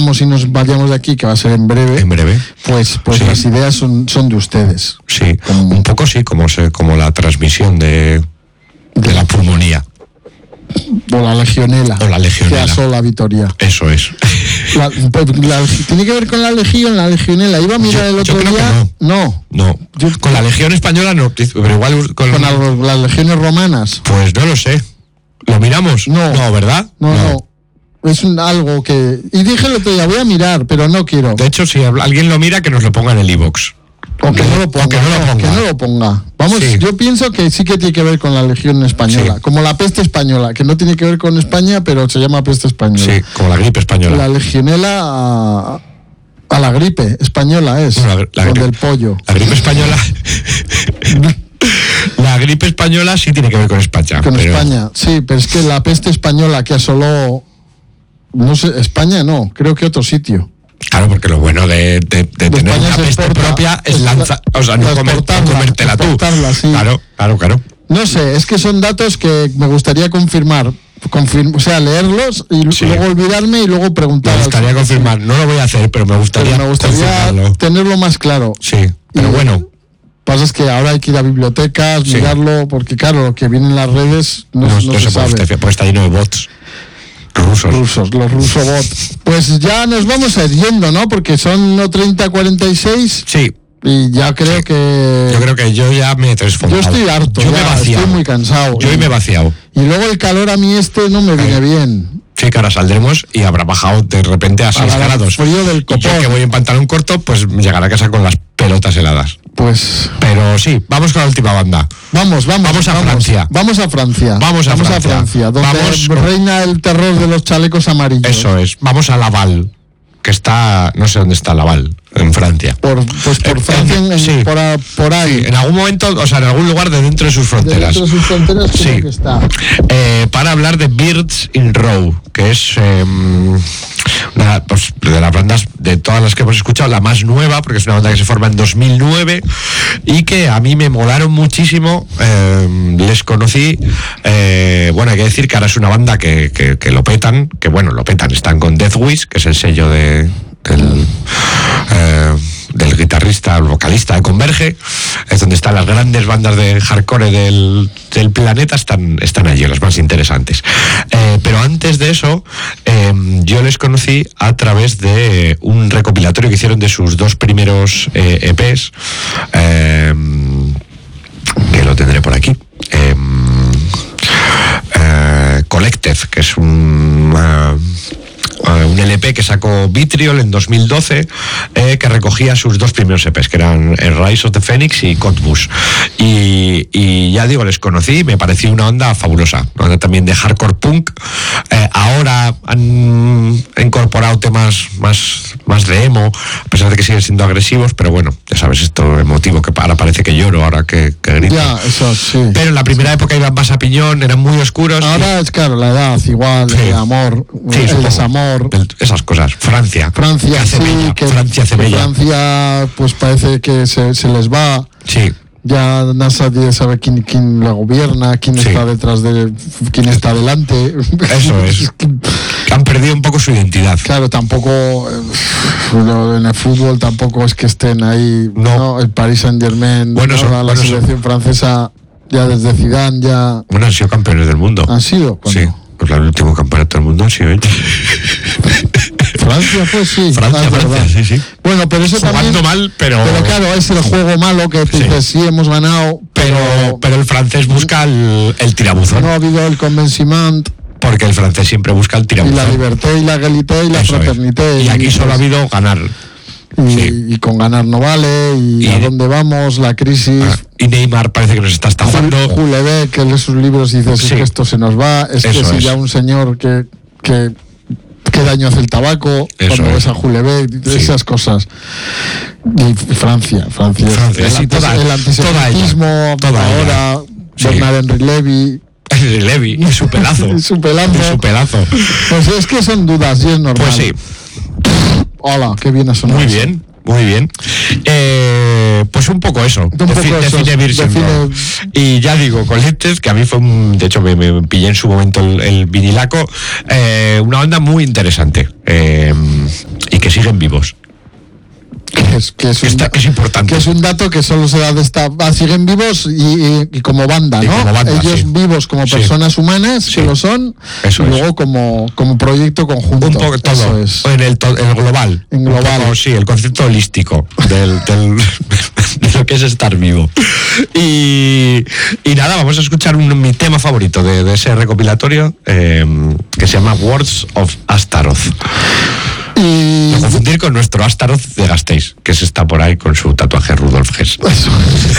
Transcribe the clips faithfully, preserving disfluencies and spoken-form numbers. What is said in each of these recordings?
salgamos y nos vayamos de aquí, que va a ser en breve. En breve. Pues, pues Sí. las ideas son, son de ustedes. Sí, un poco sí, como, se, como la transmisión de, de la pulmonía. O la legionela. O la legionela. Que asola Vitoria. Eso es. La, la, ¿Tiene que ver con la legión, la legionela? Iba a mirar Yo- el otro yo creo día. que no. No, Yo- con la Legión Española no, pero igual con, Con la- las legiones romanas. Pues no lo sé. ¿Lo miramos? No. No, ¿verdad? No, no. Es un, algo que... Y dije el otro día, voy a mirar, pero no quiero. De hecho, si alguien lo mira, que nos lo ponga en el iVoox. O que no lo ponga. O que no lo ponga. que no lo ponga. Vamos, Sí. yo pienso que sí que tiene que ver con la legión española. Sí. Como la peste española, que no tiene que ver con España, pero se llama peste española. Sí, como la gripe española. La legionela a, a la gripe española es. No, la- la con gripe- del pollo. La gripe española. La gripe española sí tiene que ver con España. Con pero- España, sí, pero es que la peste española que asoló, no sé, España no, creo que otro sitio. Claro, porque lo bueno de, de, de De tener España una se peste exporta, propia es es lanzar, o sea, no, la comer, no exportarla, comértela tú. exportarla, sí. Claro, claro, claro. No sé, es que son datos que me gustaría confirmar, confirm, o sea, leerlos y Sí. luego olvidarme y luego Me preguntar. gustaría confirmar, no lo voy a hacer, pero me gustaría, Pero me gustaría confirmarlo. tenerlo más claro. Sí, pero Y- bueno, Pasa es que ahora hay que ir a bibliotecas, Sí. mirarlo, porque claro, lo que viene en las redes no, no, no no se se puede sabe. usted fiar, porque está lleno de bots rusos. Rusos, los rusobots. Pues ya nos vamos a ir yendo, ¿no? Porque son no treinta cuarenta y seis Sí, y ya creo Sí. que... yo creo que yo ya me he transformado. Yo estoy harto, Yo me he ya, vaciado. estoy muy cansado. Yo hoy me he vaciado. Y luego el calor a mí este no me viene Eh. bien. Sí, que ahora saldremos y habrá bajado de repente a seis Ahora el grados. frío del Y yo copón. que voy en pantalón corto, pues llegaré a casa con las pelotas heladas. Pues Pero sí, vamos con la última banda. vamos, vamos. Vamos a Francia. Vamos a Francia. Vamos a Francia. donde Vamos con- reina el terror de los chalecos amarillos. Eso es. Vamos a Laval, que está, no sé dónde está Laval, en Francia. Por, pues por Eh, Francia, en- en- sí. por, a- por ahí. En algún momento, o sea, en algún lugar de dentro de sus fronteras. Dentro de sus fronteras creo Sí. que está. Eh, para hablar de Birds in Row, que es eh, una, pues, de las bandas, de todas las que hemos escuchado, la más nueva, porque es una banda que se forma en dos mil nueve y que a mí me molaron muchísimo. Eh, les conocí, eh, bueno, hay que decir que ahora es una banda que, que, que lo petan, que bueno, lo petan, están con Death Wish, que es el sello de, del... eh, del guitarrista, el vocalista de Converge, es donde están las grandes bandas de hardcore del, del planeta, están, están allí, las más interesantes. Eh, pero antes de eso, eh, yo les conocí a través de un recopilatorio que hicieron de sus dos primeros eh, E Pes, eh, que lo tendré por aquí. Eh, eh, Collective, que es un... Uh, Uh, un L P que sacó Vitriol en dos mil doce, eh, que recogía sus dos primeros E Pes, que eran eh, Rise of the Phoenix y Cottbus. Y, y ya digo, les conocí, me pareció una onda fabulosa, una onda también de hardcore punk. Eh, ahora han incorporado temas más, más de emo, a pesar de que siguen siendo agresivos, pero bueno, ya sabes, esto emotivo, que ahora parece que lloro, ahora que, que grito. Ya, eso sí. Pero en la primera época iban más a piñón, eran muy oscuros. Ahora es claro, la edad, igual, Sí. el amor, Sí, el supongo. desamor. El- esas cosas. Francia. Francia, Que hace sí, bella. que Francia hace que bella. Francia, pues parece que se, se les va. Sí. Ya nadie sabe quién, quién la gobierna, quién Sí. está detrás de, quién está delante. Eso es. Han perdido un poco su identidad. Claro, tampoco eh, en el fútbol tampoco es que estén ahí. No. El Paris Saint Germain, Bueno, son- la bueno, son- selección francesa ya desde Zidane ya Bueno, han sido campeones del mundo. han sido. Sí. ¿Cuándo? Pues el último campeonato del mundo han sido ellos. Francia fue sí. Francia, ah, es Francia, verdad. sí, sí. Bueno, pero eso Jugando también. mal, pero. Pero claro, es el juego malo que tú Sí. dices, sí, hemos ganado, pero, pero, pero el francés busca el, el tirabuzón. no ha habido el convencimiento Porque el francés siempre busca el y tirabuzón. la libertad y la égalité y la Eso es. fraternité. Y aquí solo ha habido ganar. y, sí. y con ganar no vale, y, Y- a dónde vamos, la crisis. Ah, Y Neymar parece que nos está estafando. Julevé, que lee sus libros y dices, Sí. es que esto se nos va, es que Eso si es. ya un señor que, que qué daño hace el tabaco, Eso cuando es. ves a Julevé, Sí. esas cosas. Y Francia, Francia, Francia, el, sí, antis- toda- el toda antisemitismo, ella, toda ella. ahora, Sí. Bernard Henry Levy, Levi, y su pelazo. y su pelazo. Y su pelazo. Pues es que son dudas y es normal. Pues sí, Hola, qué bien ha sonado. muy eso. bien, muy bien. Eh, pues un poco eso. Un poco Defi- eso, define Virgin define- Row. Y ya digo, Collectors, que a mí fue un, de hecho me, me pillé en su momento el, el vinilaco, eh, una banda muy interesante. Eh, siguen vivos. Que es, que es, Que un, está- que es importante. que es un dato que solo se da de esta. ah, siguen vivos y, y- y como banda, Y ¿no? como banda, Ellos sí. vivos como Sí. personas humanas, Sí. que lo son, Eso y es. luego como, como proyecto conjunto. Un poco todo, Eso es. en el, to- en el global. En Un global. poco, sí, el concepto holístico del, del- de lo que es estar vivo. Y, y nada, vamos a escuchar un, mi tema favorito de, de ese recopilatorio, eh, que se llama Words of Astaroth. Y, No confundir con nuestro Astaroth de Gasteiz, que se está por ahí con su tatuaje Rudolf Hess. Eso.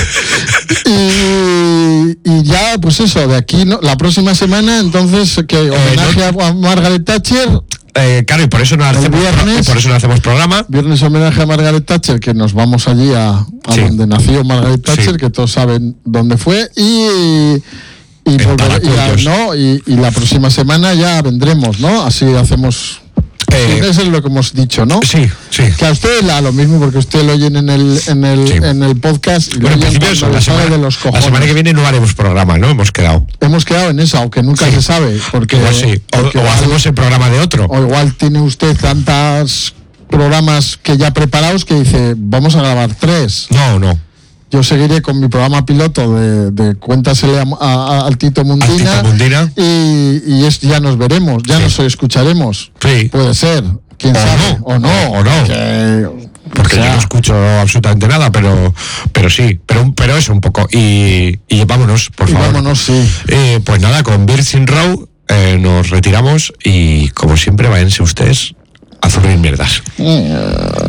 y, y ya, pues eso, de aquí, ¿no? La próxima semana, entonces, que homenaje no- a Margaret Thatcher. Eh, claro, y por eso no hacemos, viernes. por eso no hacemos programa. Viernes homenaje a Margaret Thatcher, que nos vamos allí a, a Sí. donde nació Margaret Thatcher, Sí. que todos saben dónde fue, y, y, En volver- y la, Paracuellos. ¿no? y, y la próxima semana ya vendremos, ¿no? Así hacemos. Eh, Eso es lo que hemos dicho, ¿no? Sí, sí. Que a ustedes la lo mismo, porque ustedes lo oyen en el, en el, Sí. en el podcast y lo Bueno, en oyen principio cuando eso, la les sale semana, de los la cojones. semana que viene no haremos programa, ¿no? Hemos quedado. Hemos quedado en eso, aunque nunca Sí. se sabe, porque, Igual sí. O, porque o igual- hacemos el programa de otro. o igual tiene usted tantos programas que ya preparados que dice, vamos a grabar tres. No, no. Yo seguiré con mi programa piloto de, de Cuéntasele a, a- al Tito Mundina, Al Tito Mundina. y, y es- ya nos veremos, ya Sí. nos escucharemos. Sí. Puede ser, quién O sabe, no, o no. o no. Que- Porque o sea, yo no escucho absolutamente nada, pero pero sí, pero pero eso un poco. Y, y vámonos, por y favor. vámonos, sí. Eh, pues nada, con Birds in Row eh, nos retiramos y como siempre váyanse ustedes a zurrir mierdas.